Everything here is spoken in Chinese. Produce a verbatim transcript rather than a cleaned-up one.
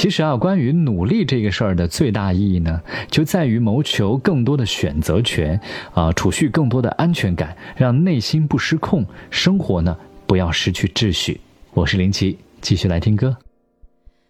其实啊，关于努力这个事儿的最大意义呢，就在于谋求更多的选择权啊，储蓄更多的安全感，让内心不失控，生活呢不要失去秩序。我是林奇，继续来听歌。